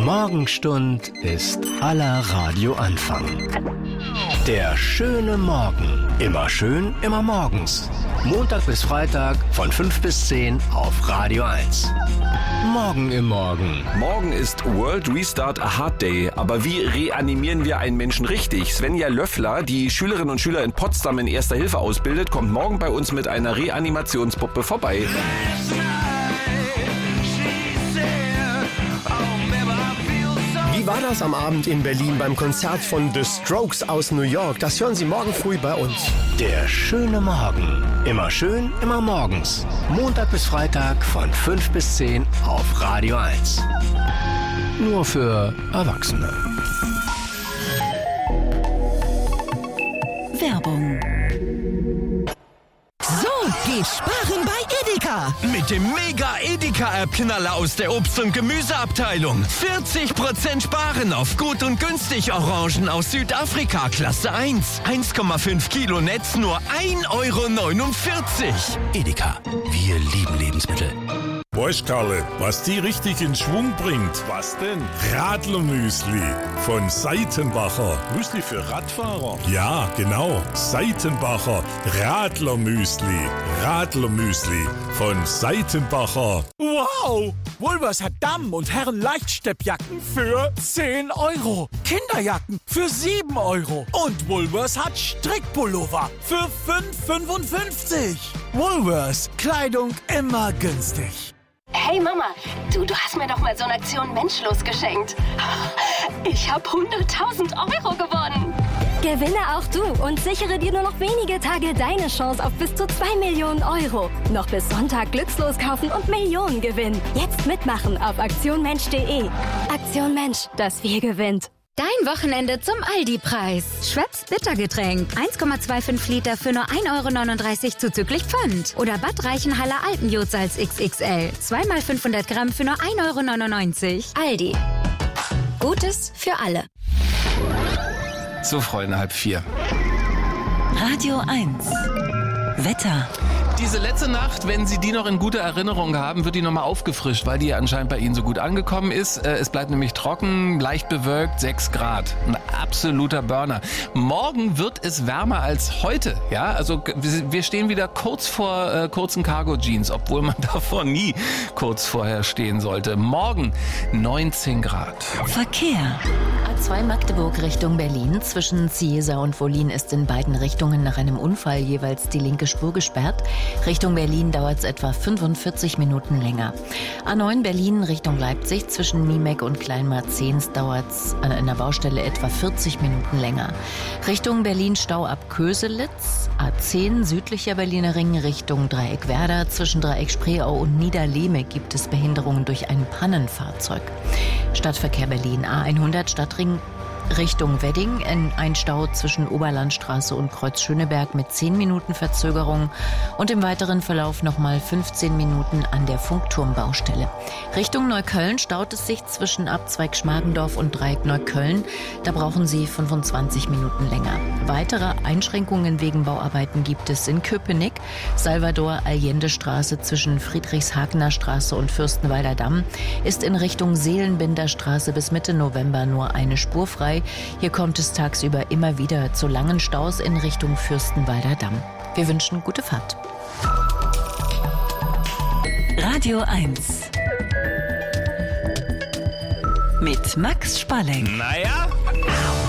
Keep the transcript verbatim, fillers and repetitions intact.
Morgenstund ist aller Radioanfang. Der schöne Morgen. Immer schön, immer morgens. Montag bis Freitag von fünf bis zehn auf Radio eins. Morgen im Morgen. Morgen ist World Restart a Heart Day. Aber wie reanimieren wir einen Menschen richtig? Svenja Löffler, die Schülerinnen und Schüler in Potsdam in Erster Hilfe ausbildet, kommt morgen bei uns mit einer Reanimationspuppe vorbei. Wie war das am Abend in Berlin beim Konzert von The Strokes aus New York? Das hören Sie morgen früh bei uns. Der schöne Morgen. Immer schön, immer morgens. Montag bis Freitag von fünf bis zehn auf Radio eins. Nur für Erwachsene. Werbung. So, geht sparen bei Edeka. Mit dem Mega-Edeka-App-Knaller aus der Obst- und Gemüseabteilung. vierzig Prozent sparen auf gut und günstig Orangen aus Südafrika, Klasse eins. eins Komma fünf Kilo Netz, nur ein Euro neunundvierzig. Edeka, wir lieben Lebensmittel. Weißt Karle, was die richtig in Schwung bringt? Was denn? Radlermüsli von Seitenbacher. Müsli für Radfahrer? Ja, genau. Seitenbacher Radlermüsli. Radlermüsli von Seitenbacher. Wow! Woolworths hat Damen- und Herren-Leichtsteppjacken für zehn Euro. Kinderjacken für sieben Euro. Und Woolworths hat Strickpullover für fünf Euro fünfundfünfzig. Woolworths. Kleidung immer günstig. Hey Mama, du, du hast mir doch mal so eine Aktion Menschlos geschenkt. Ich habe hunderttausend Euro gewonnen. Gewinne auch du und sichere dir nur noch wenige Tage deine Chance auf bis zu zwei Millionen Euro. Noch bis Sonntag glückslos kaufen und Millionen gewinnen. Jetzt mitmachen auf aktionmensch punkt de. Aktion Mensch, das wir gewinnt. Dein Wochenende zum Aldi-Preis. Schweppes Bittergetränk. eins Komma fünfundzwanzig Liter für nur ein Euro neununddreißig zuzüglich Pfand. Oder Bad Reichenhaller Alpenjodsalz X X L. zwei mal fünfhundert Gramm für nur ein Euro neunundneunzig. Aldi. Gutes für alle. So, Freunde, halb vier. Radio eins. Wetter. Diese letzte Nacht, wenn Sie die noch in guter Erinnerung haben, wird die nochmal aufgefrischt, weil die anscheinend bei Ihnen so gut angekommen ist. Es bleibt nämlich trocken, leicht bewölkt, sechs Grad. Ein absoluter Burner. Morgen wird es wärmer als heute. Ja, also wir stehen wieder kurz vor äh, kurzen Cargo-Jeans, obwohl man davor nie kurz vorher stehen sollte. Morgen neunzehn Grad. Verkehr. A zwei Magdeburg Richtung Berlin. Zwischen Ziesa und Wollin ist in beiden Richtungen nach einem Unfall jeweils die linke Spur gesperrt. Richtung Berlin dauert es etwa fünfundvierzig Minuten länger. A neun Berlin Richtung Leipzig. Zwischen Niemek und Kleinmarzens dauert es an einer Baustelle etwa vierzig Minuten länger. Richtung Berlin Stau ab Köselitz. A zehn südlicher Berliner Ring Richtung Dreieck Werder. Zwischen Dreieck Spreeau und Niederlehme gibt es Behinderungen durch ein Pannenfahrzeug. Stadtverkehr Berlin A hundert Stadtring Richtung Wedding, in ein Stau zwischen Oberlandstraße und Kreuz Schöneberg mit zehn Minuten Verzögerung und im weiteren Verlauf nochmal fünfzehn Minuten an der Funkturmbaustelle. Richtung Neukölln staut es sich zwischen Abzweig Schmargendorf und Dreieck Neukölln. Da brauchen Sie fünfundzwanzig Minuten länger. Weitere Einschränkungen wegen Bauarbeiten gibt es in Köpenick, Salvador-Allende-Straße zwischen Friedrichshagener Straße und Fürstenwalder Damm ist in Richtung Seelenbinder Straße bis Mitte November nur eine Spur frei. Hier kommt es tagsüber immer wieder zu langen Staus in Richtung Fürstenwalder Damm. Wir wünschen gute Fahrt. Radio eins. Mit Max Spalleck. Naja.